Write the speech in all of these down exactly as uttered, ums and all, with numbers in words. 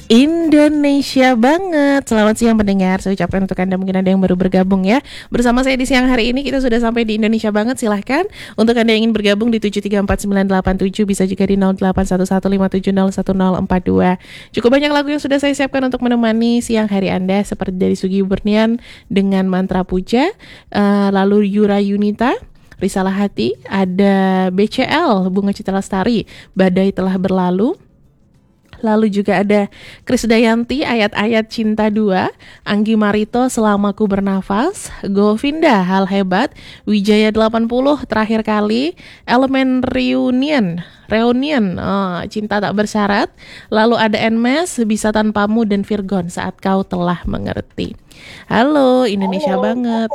Indonesia banget. Selamat siang pendengar. Saya ucapkan untuk Anda, mungkin ada yang baru bergabung ya. Bersama saya di siang hari ini kita sudah sampai di Indonesia banget. Silahkan untuk Anda yang ingin bergabung di tujuh tiga empat sembilan delapan tujuh, bisa juga di nol delapan satu satu lima tujuh nol satu nol empat dua. Cukup banyak lagu yang sudah saya siapkan untuk menemani siang hari Anda, seperti dari Sugi Bernian dengan Mantra Puja, uh, lalu Yura Yunita, Risalah Hati, ada B C L, Bunga Citra Lestari, Badai Telah Berlalu. Lalu juga ada Krisdayanti, Ayat-Ayat Cinta dua, Anggi Marito, Selama Ku Bernafas, Govinda, Hal Hebat, Wijaya delapan puluh, Terakhir Kali, Elemen Reunion, Reunion, oh, Cinta Tak Bersyarat. Lalu ada Enmes, Bisa Tanpamu, dan Virgon, Saat Kau Telah Mengerti. Halo, Indonesia Halo. banget.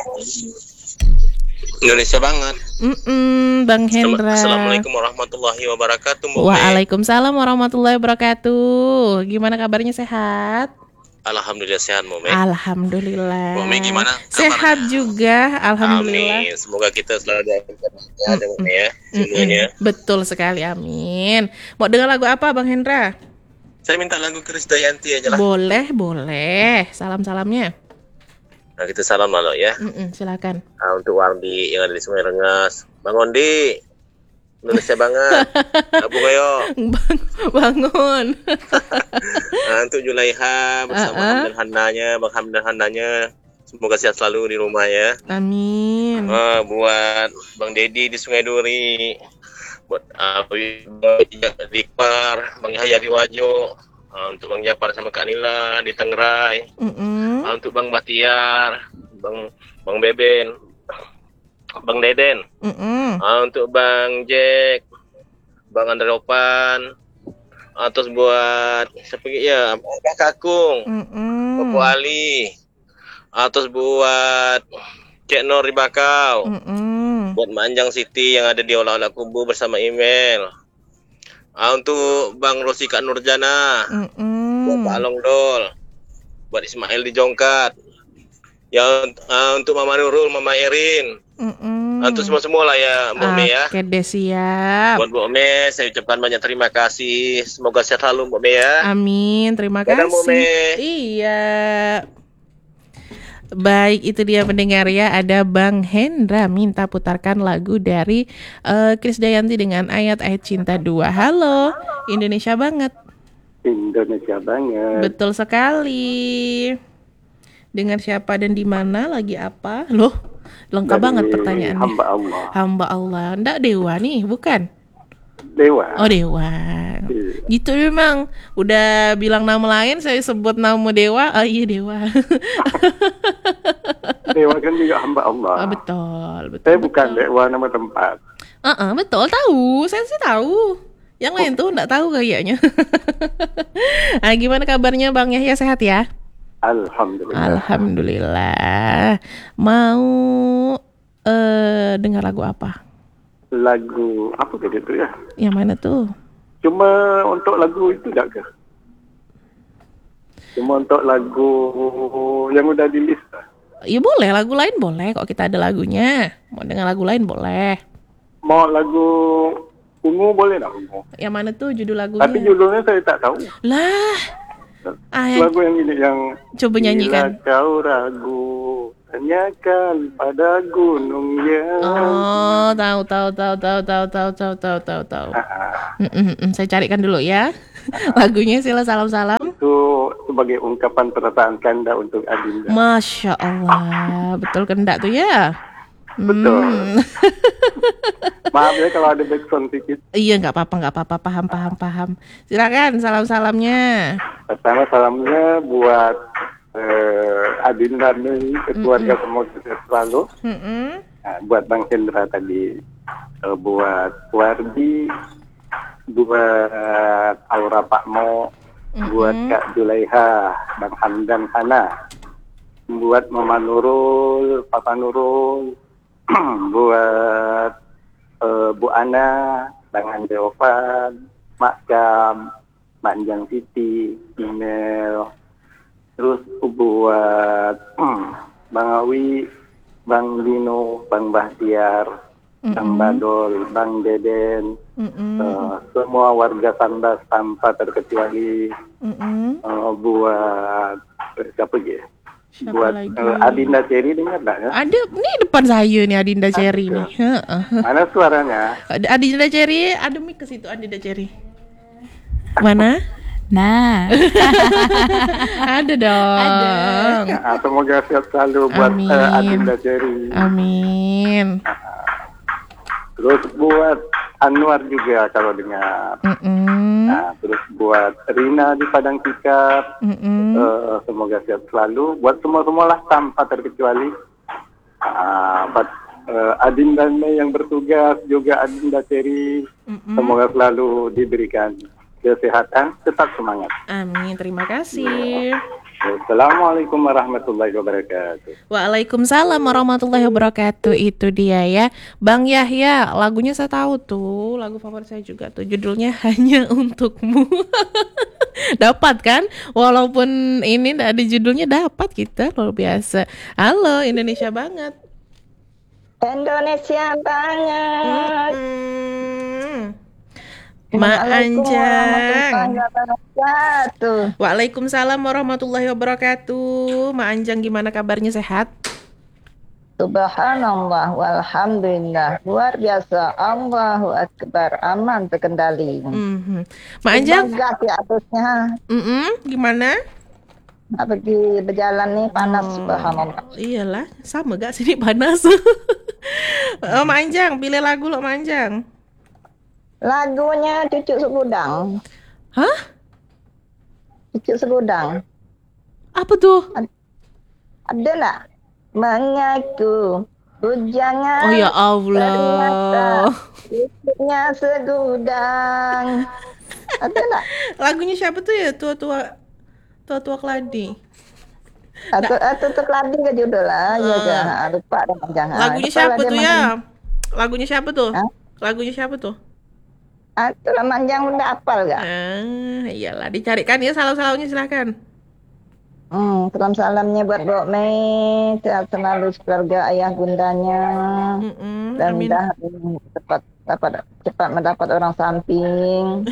Indonesia banget. Mm-mm, Bang Hendra. Assalamualaikum warahmatullahi wabarakatuh. Mbak Waalaikumsalam warahmatullahi wabarakatuh. Gimana kabarnya, sehat? Alhamdulillah sehat, Mbak. Alhamdulillah. Mbak gimana? Sehat kabarnya? juga, alhamdulillah. Amin. Semoga kita selalu ada ya, semuanya. Betul sekali, amin. Mau dengar lagu apa, Bang Hendra? Saya minta lagu Krisdayanti aja lah. Boleh, boleh. Salam-salamnya. Nah, kita salam malu ya. Mm-mm, silakan. Nah, untuk Wardi yang ada di Sungai Rengas, Bang Ondi, Indonesia banget. Abu Gayo. Bang, bangun. Nah, untuk Julaiha bersama Uh-uh. Hamdan Handanya, Bang Hamdan Handanya, semoga sehat selalu di rumah ya. Amin. Uh, buat Bang Dedi di Sungai Duri, buat uh, Dikpar, Bang Yahya di Wajo, uh, untuk Bang Japar sama Kak Nila di Tengrai, Mm-mm. uh, untuk Bang Batiar, Bang Bang Beben, Bang Deden, Mm-mm. uh, untuk Bang Jack, Bang Andropan, uh, terus buat siapa lagi ya, Bang Kakung, Mm-mm. Bapak Ali, uh, terus buat Cek Nur di Bakau. Mm-mm. Buat Manjang City yang ada di Olah-Olah Kubu bersama email. Ah, untuk Bang Rosika Nurjana, Mm-mm. buat Pak Along Dol, buat Ismail di Jongkat. Ya, ah, untuk Mama Nurul, Mama Erin. Mm-mm. Ah, untuk semua-semua lah ya, Mbak Me ya. Oke deh, siap. Buat Mbak Me, saya ucapkan banyak terima kasih. Semoga sehat selalu Mbak Me ya. Amin, terima Dadah, Mbak kasih. Me. Iya. Baik, itu dia pendengar ya. Ada Bang Hendra minta putarkan lagu dari uh, Krisdayanti dengan Ayat-Ayat Cinta dua. Halo, Indonesia banget. Indonesia banget. Betul sekali. Dengan siapa dan di mana, lagi apa? Loh, lengkap Dari banget pertanyaannya. hamba Allah. Hamba Allah. Nggak Dewa nih, bukan? Dewa. Oh, Dewa. Gitu memang. Udah bilang nama lain, saya sebut nama Dewa. Oh iya, Dewa. Dewa kan juga hamba Allah. Oh, betul, betul. Saya bukan betul. Dewa nama tempat. Uh-uh, betul, tahu. Saya sih tahu. Yang lain tuh nggak tahu kayaknya. Nah, gimana kabarnya Bang Yahya, sehat ya? Alhamdulillah. Alhamdulillah. Mau uh, dengar lagu apa? Lagu apa tadi itu ya? Yang mana tuh? Cuma untuk lagu itu tak ke? Cuma untuk lagu yang udah di list. Ya boleh, lagu lain boleh. Kok kita ada lagunya. Mau dengar lagu lain boleh. Mau lagu ungu boleh tak ungu? Yang mana tuh judul lagunya? Tapi judulnya saya tak tahu. Lah. Ah, yang... Lagu yang ini yang coba nyanyikan. Bila kau ragu, tanyakan pada gunung yang. Oh, tahu tahu tahu tahu tahu tahu tahu tahu tahu tahu. Mm-mm, saya carikan dulu ya. Lagunya sila salam-salam. Itu sebagai ungkapan perasaan Kanda untuk Adinda. Masya Allah, betul kendak tuh ya. Betul. Hmm. Maaf ya kalau ada background sedikit. Iya, nggak apa-apa, nggak apa-apa, paham, paham, paham. Silakan salam-salamnya. Pertama salamnya buat uh, Adinda nih, keluarga semua sukses selalu. Mm-mm. Nah, buat Bang Hendra tadi, uh, buat Wardi, buat Aura Pakmo, Mm-mm. buat Kak Julaiha, Bang Hamdan Hana, buat Mama Nurul, Papa Nurul, buat uh, Bu Ana, Bang Andre Ovan, Mak Cam, Manjang Siti, email, terus buat Bang Awi, Bang Lino, Bang Bahtiar, Bang Mm-mm. Badol, Bang Deden, Mm-mm. eh, semua warga Sambas tanpa terkecuali, Mm-mm. eh, buat eh, siapa je? Siapa Buat lagi? eh, Adinda Cherry, dengar tak ya? Ada nih depan saya nih Adinda Cherry Ada. nih. Heeh. Mana suaranya? Ada Adinda Cherry, ada mic ke situ Adinda Cherry. Mana? Nah, Ada dong. Nah, semoga sehat selalu buat Amin. eh, Adinda Cherry. Amin. Terus buat Anwar juga kalau dengar. Mm-mm. Nah, terus buat Rina di Padang Sikap, Mm-mm. eh, semoga sehat selalu. Buat semua-semualah tanpa terkecuali. Ah, buat eh, Adinda yang bertugas juga Adinda Cherry, Mm-mm. semoga selalu diberikan kesehatan, tetap semangat. Amin. Terima kasih. Assalamualaikum warahmatullahi wabarakatuh. Waalaikumsalam warahmatullahi wabarakatuh. Itu dia ya, Bang Yahya. Lagunya saya tahu tuh, lagu favorit saya juga tuh. Judulnya Hanya Untukmu. Dapat kan? Walaupun ini nggak ada judulnya, dapat kita luar biasa. Halo Indonesia banget. Indonesia banget. Hmm. Ma Assalamualaikum warahmatullahi Anjang. wabarakatuh. Waalaikumsalam warahmatullahi wabarakatuh. Ma Anjang, gimana kabarnya, sehat? Subhanallah walhamdulillah. Luar biasa. Allahu Akbar. Aman terkendali. Mhm. Ma Anjang, Semoga di atasnya mm gimana? nak pergi berjalan nih panas. Oh, Subhanallah. iyalah, sama gak sini panas. Oh, Ma Anjang, pilih lagu lo, Ma Anjang. Lagunya Cucuk Segudang. Hah? Cucuk Segudang. Apa tuh? Ada nak? Mengaku bujangan. Oh ya Ternyata Allah. cucuknya segudang. Ada nak? Lagunya siapa tuh ya? Tua-tua Tua-tua keladi. Atau atau untuk ladi ke judul lah, ya Eh, jangan lupa dengan jangan. Lagunya Lupa siapa lah dia tuh main- ya? Lagunya siapa tuh? Hah? Lagunya siapa tuh? Atau lah manjang udah apal gak? Ah, iyalah, dicarikan ya salah-salahnya, silahkan. Hmm, salam salamnya buat Bok Mei, sehat selalu keluarga ayah bundanya, Mm-mm, dan amin. dah cepat dapat cepat mendapat orang samping.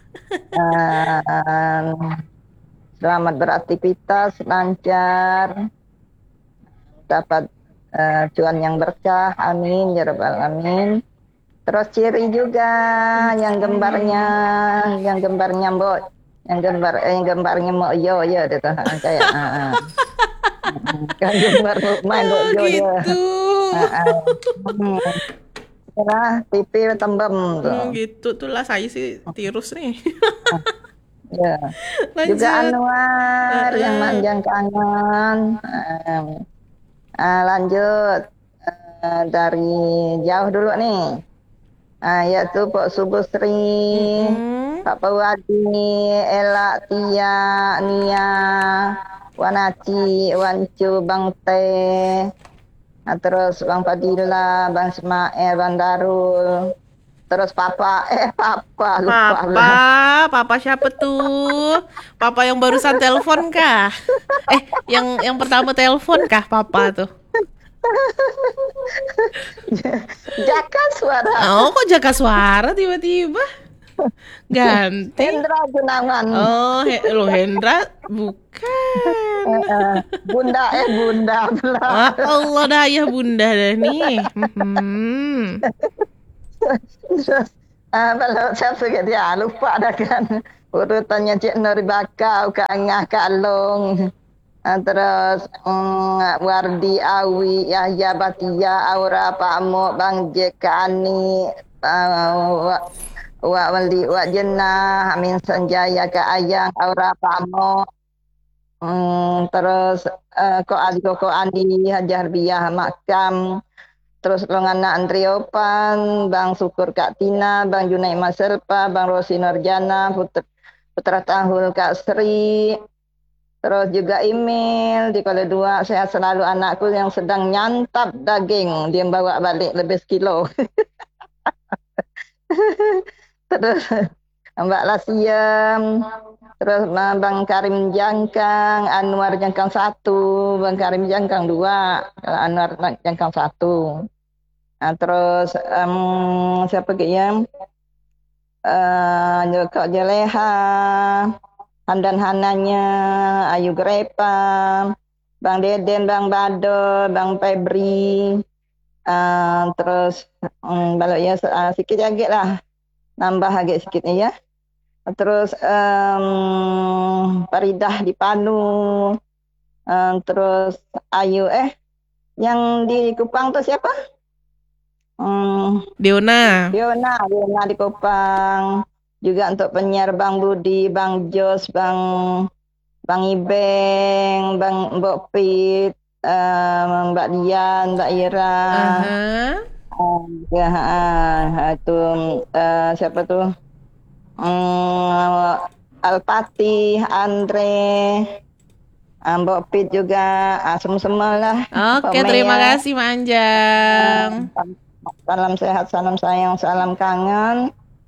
Dan selamat beraktivitas, lancar, dapat eh, cuan yang berkah, amin ya rabbal alamin. Terus ciri juga yang gembarnya, yang gembarnya Mbok, yang gembar, eh, yang gembarnya Mbok Yo ya itu kayak ah, ah. Kan gembar main Mbok Oh Yo dia. gitu. Ah, ah. Hmm. Itulah T V tembem Hmm, tuh. gitu tuh lah, saya sih tirus nih. Ya. Juga Lanjut. Anwar Eh, yang eh. manjang kangen. Um, ah, lanjut Eh, dari jauh dulu nih. Ah, yaitu Pak Subusri, Mm-mm. Pak Pawadi, Ela, Tia, Nia, Wanaci, Wancu, Bang Teh, nah, terus Bang Fadila, Bang Ismail, Bang Darul, terus Papa, eh Papa, lupa Papa, lah. papa siapa tuh? Papa yang barusan telepon kah? Eh, yang yang pertama telepon kah papa tuh? Jaka suara Oh, kok jaga suara tiba-tiba? Ganti. Hendra Gunawan. Oh, he, lo Hendra bukan. Eh, eh, Bunda, eh Bunda pula. Wah, Allah dah ya bunda dah nih. Hmm. Terus, ah, kalau saya suka dia lupa dah kan urutannya Cik Nur Bakau, Kak Angah, Kak Long. Ah, terus mm, Wardi, Awi, Yahya, Batia, Aura, Pak Mo, Bang Jek, Kak Ani, ah, Wak Wak Wali, Wak Jenah, Amin Sanjaya, Kak Ayang, Aura, Pak Mo. Hmm, terus eh, Ko Ali, Koko Andi, Hajar Biah, Makam. Terus Longana Andriopan, Bang Syukur Kak Tina, Bang Junai Maselpa, Bang Rosi Nurjana, Putra, Putra Tahul Kak Sri, terus juga email di Kala Dua, sehat selalu anakku yang sedang nyantap daging, dia bawa balik lebih sekilo. Terus Mbak Lasiem, terus Bang Karim Jangkang, Anwar Jangkang satu, Bang Karim Jangkang dua, kalau Anwar Jangkang satu. Ah, terus um, siapa lagi ya? Uh, Kak Jeleha, Handan Hananya, Ayu Grepa, Bang Deden, Bang Bador, Bang Febri, uh, terus um, kalau ya uh, sikit lagi lah, nambah agak sikitnya ya. Terus um, Faridah di Panu, um, terus Ayu eh yang di Kupang tuh siapa? Hmm, Deona. Diona, Diona di Kupang. Juga untuk penyiar Bang Budi, Bang Jos, Bang Bang Ibeng, Bang Mbok Pit, um, Mbak Dian, Mbak Ira. Aha. Um, ya, uh, itu uh, siapa tuh? Um, Alpati, Andre, um, Mbok Pit juga, uh, semua lah. Oke, terima kasih Mak Anjang. Salam sehat, salam sayang, salam kangen.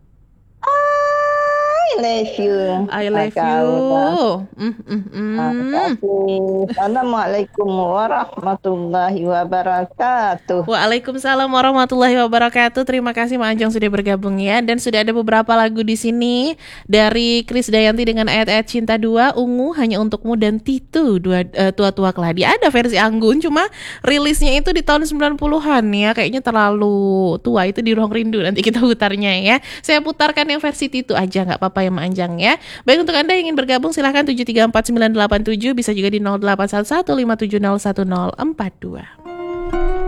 I love you. I love you. Mm, mm, mm. Assalamualaikum warahmatullahi wabarakatuh. Waalaikumsalam warahmatullahi wabarakatuh. Terima kasih Mak Anjang sudah bergabung ya. Dan sudah ada beberapa lagu di sini dari Kris Dayanti dengan ayat-ayat cinta dua, Ungu hanya untukmu, dan Titu dua uh, tua-tua keladi. Ada versi Anggun, cuma rilisnya itu di tahun sembilan puluhan ya. Kayaknya terlalu tua, itu di Ruang Rindu. Nanti kita putarnya ya. Saya putarkan yang versi Titu aja, nggak apa-apa ya Mak Anjang ya. Baik, untuk Anda yang ingin bergabung silahkan tujuh tiga empat sembilan delapan tujuh, bisa juga di nol delapan satu satu lima tujuh nol satu nol empat dua.